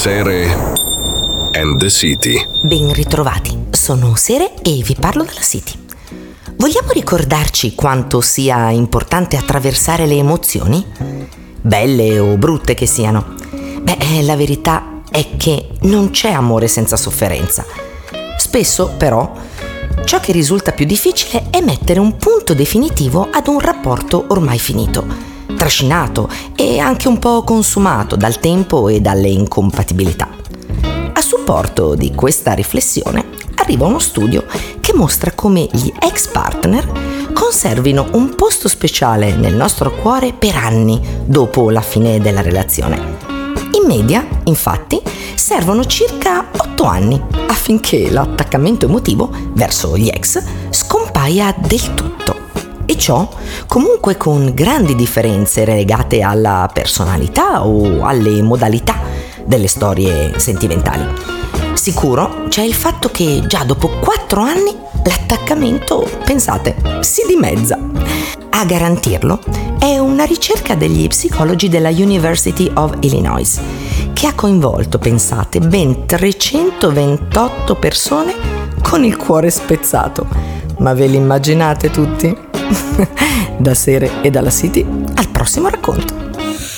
Sere and the City. Ben ritrovati, sono Sere e vi parlo dalla City. Vogliamo ricordarci quanto sia importante attraversare le emozioni? Belle o brutte che siano. La verità è che non c'è amore senza sofferenza. Spesso, però, ciò che risulta più difficile è mettere un punto definitivo ad un rapporto ormai finito, trascinato e anche un po' consumato dal tempo e dalle incompatibilità. A supporto di questa riflessione arriva uno studio che mostra come gli ex partner conservino un posto speciale nel nostro cuore per anni dopo la fine della relazione. In media, infatti, servono circa 8 anni affinché l'attaccamento emotivo verso gli ex scompaia del tutto. E ciò comunque con grandi differenze legate alla personalità o alle modalità delle storie sentimentali. Sicuro c'è il fatto che già dopo 4 anni l'attaccamento, pensate, si dimezza. A garantirlo è una ricerca degli psicologi della University of Illinois, che ha coinvolto, pensate, ben 328 persone con il cuore spezzato. Ma ve li immaginate tutti? Da Sere e dalla City, al prossimo racconto.